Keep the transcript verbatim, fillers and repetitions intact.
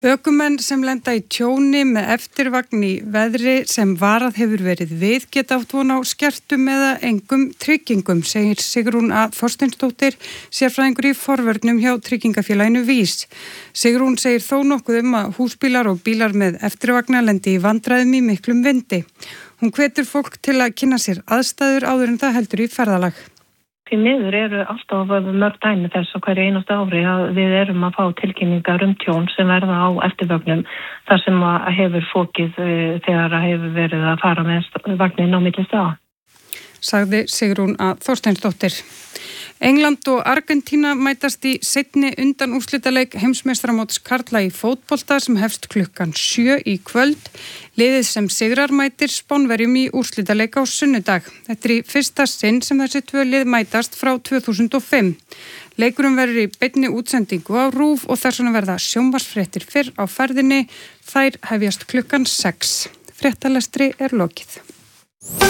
Ökumenn sem lenda í tjóni með eftirvagn í veðri sem varað hefur verið við geta átt von á skertum eða engum tryggingum, segir Sigrún A. Þorsteinsdóttir, sérfræðingur í forvörnum hjá tryggingafélaginu VÍS. Sigrún segir þó nokkuð um að húsbílar og bílar með eftirvagna lendi í vandræðum í miklum vindi. Hún hvetur fólk til að kynna sér aðstæður áður en það heldur í ferðalag. Því miður eru alltaf mörg dæmi þess á hverju einasta ári að við erum að fá tilkynningar um tjón sem verða á eftirvögnum þar sem að hefur fókið þegar að hefur verið að fara með vagnin á milli staða. Sagði Sigrún A. Þorsteinsdóttir. England og Argentína mætast í seinni undanúrslitaleik heimsmeistaramóts karla í fótbolta sem hefst klukkan sjö í kvöld. Liðið sem sigrar mætir Spánverjum í úrslitaleik á sunnudag. Þetta er í fyrsta sinn sem þessi tvö lið mætast frá tvö þúsund og fimm. Leikurinn verður í beinni útsendingu á RÚV og þess vegna verða sjónvarpsfréttir fyrr á ferðinni. Þær hefjast klukkan sex. Fréttalestri er lokið.